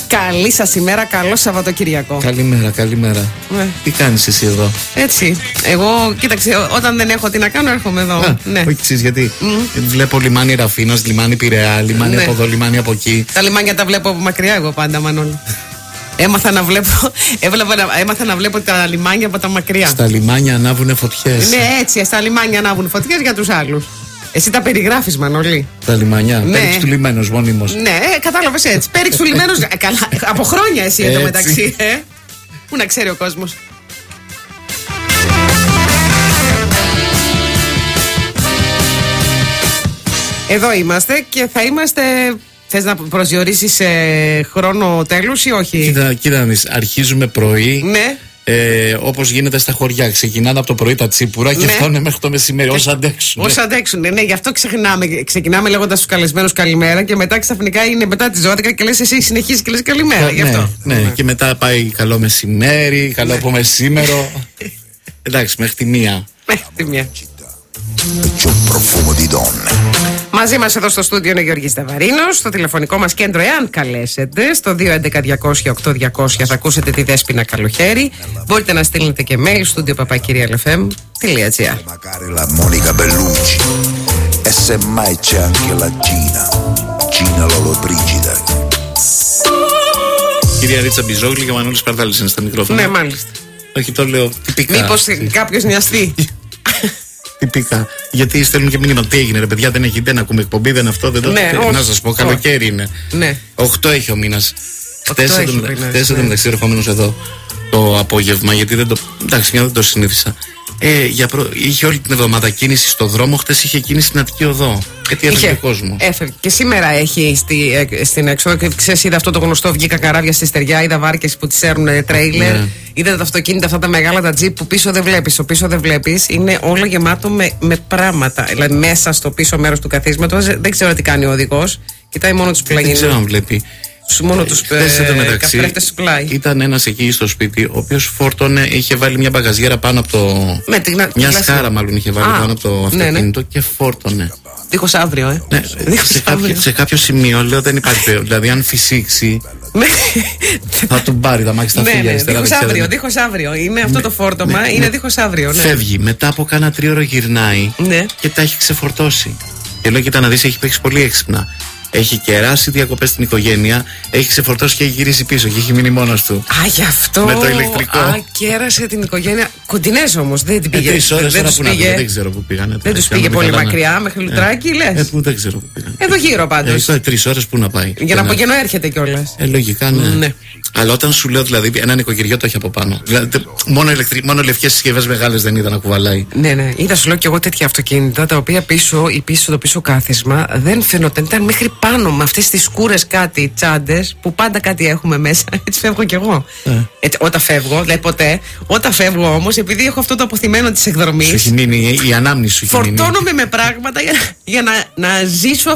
Καλή σας ημέρα, καλό Σαββατοκυριακό. Καλημέρα, καλημέρα. Τι κάνεις εσύ εδώ? Έτσι. Εγώ, κοίταξε, όταν δεν έχω τι να κάνω, έρχομαι εδώ. Ναι. Όχι, ξέρεις γιατί. Βλέπω λιμάνι Ραφίνας, λιμάνι Πειραιά, λιμάνι από εδώ, λιμάνι από εκεί. Τα λιμάνια τα βλέπω από μακριά εγώ πάντα, Μανώλη. Έμαθα να βλέπω τα λιμάνια από τα μακριά. Στα λιμάνια ανάβουνε φωτιές. Ναι, έτσι, στα λιμάνια ανάβουν φωτιές για τους άλλους. Εσύ τα περιγράφεις, Μανώλη. Τα λιμάνια. Ναι. Πέριξ του λιμένος μόνιμος. Ναι, κατάλαβες έτσι. Πέριξ του λιμένος. Καλά, από χρόνια εσύ εδώ μεταξύ. Πού να ξέρει ο κόσμος. Εδώ είμαστε και θα είμαστε. Θες να προσδιορίσεις χρόνο τέλους ή όχι? Κοίτα να δεις, αρχίζουμε πρωί. Ναι. Όπως γίνεται στα χωριά. Ξεκινάνε από το πρωί τα τσίπουρα και φτάνουν μέχρι το μεσημέρι. Όσο αντέξουν. Όσο αντέξουν. Ναι, γι' αυτό ξεκινάμε λέγοντας στους καλεσμένους καλημέρα και μετά ξαφνικά είναι μετά τις 12 και λες εσύ συνεχίζεις και λες καλημέρα. Γι' αυτό. Ναι, και μετά πάει καλό μεσημέρι, καλό από μεσήμερο. Εντάξει, μέχρι τη μία. Μέχρι τη μία. Μαζί μας εδώ στο στούντιο είναι ο Γιώργης Σταβαρίνος. Στο τηλεφωνικό μας κέντρο, εάν καλέσετε, στο 211-200-8200 θα ακούσετε τη Δέσποινα Καλοχέρη. Μπορείτε να στείλετε και mail στο studio@kirialfm.gr. Κυρία Ρίτσα Μπιζόγλη και ο Μανώλης Παρδάλης είναι στα μικρόφωνα. Ναι, μάλιστα. Όχι, το λέω τυπικά. Μήπως κάποιος νοιαστεί. Τυπικά. Γιατί στέλνουν και μήνυμα. Τι έγινε, ρε παιδιά, δεν ακούμε εκπομπή, δεν αυτό, δεν το. Ναι, να σας πω, καλοκαίρι είναι. Ναι. 8 έχει ο μήνας. Χτες εντωμεταξύ ερχόμενος εδώ το απόγευμα, γιατί δεν το συνήθισα. Είχε όλη την εβδομάδα κίνηση στο δρόμο, χτες είχε κίνηση στην Αττική Οδό. Γιατί έφευγε κόσμο. Έφευγε. Και σήμερα έχει στην έξοδο. Και ξέρεις, είδα αυτό το γνωστό, βγήκα καράβια στη στεριά, είδα βάρκες που τις έρνουν τρέιλερ. Ναι. Είδα τα αυτοκίνητα, αυτά τα μεγάλα τα τζιπ που πίσω δεν βλέπεις. Το πίσω δεν βλέπεις. Είναι όλο γεμάτο με πράγματα. Δηλαδή μέσα στο πίσω μέρος του καθίσματος δεν ξέρω τι κάνει ο οδηγός. Κοιτάει μόνο τους πλαγινούς. Δεν ξέρω αν βλέπει. Μόνο τους καθρέφτες του πλάι. Ήταν ένας εκεί στο σπίτι, ο οποίος φόρτωνε, είχε βάλει μια μπαγαζιέρα πάνω από το. Μια σκάρα, μάλλον είχε βάλει πάνω από το αυτοκίνητο και φόρτωνε. Δίχως αύριο, Ναι, σε κάποιο σημείο λέω δεν υπάρχει περίπτωση. Δηλαδή, αν φυσήξει. Θα τον πάρει, θα μάξει τα φύλλα αριστερά. Δίχως αύριο. Είναι αυτό το φόρτωμα, είναι δίχως αύριο. Φεύγει, μετά από κάνα 3 ώρες γυρνάει και τα έχει ξεφορτώσει. Και λέω, κοίτα να δεις, έχει παίξει πολύ έξυπνα. Έχει κεράσει διακοπές στην οικογένεια, έχει ξεφορτώσει και έχει γυρίσει πίσω και έχει μείνει μόνος του. Α, γι' αυτό. Με το ηλεκτρικό. Α, κέρασε την οικογένεια. Κοντινές όμως, δεν την πήγε. 3 ώρες τώρα που να πήγε. Δεν ξέρω που πήγανε. Δεν τους πήγε πολύ μακριά, μέχρι Λουτράκι, λες. Που δεν ξέρω που πήγανε. Εδώ γύρω πάντως. 3 ώρες που να πάει. Για να απογενώ έρχεται κιόλας. Λογικά, ναι. Αλλά όταν σου λέω, δηλαδή, ένα νοικοκυριό το έχει από πάνω. Δηλαδή, μόνο λευκές συσκευές μεγάλες δεν είδα να κουβαλάει. Ναι. Είδα, σου λέω κι εγώ τέτοια αυτοκίνητα τα οποία το πίσω κάθισμα δεν φαινόταν. Ήταν μέχρι πάνω με αυτές τις σκούρες κάτι τσάντες που πάντα κάτι έχουμε μέσα. Έτσι φεύγω κι εγώ. Όταν φεύγω, δηλαδή ποτέ. Όταν φεύγω όμως, επειδή έχω αυτό το αποθυμένο της εκδρομής. Σου έχει μείνει η ανάμνηση σου. Φορτώνομαι με πράγματα για να ζήσω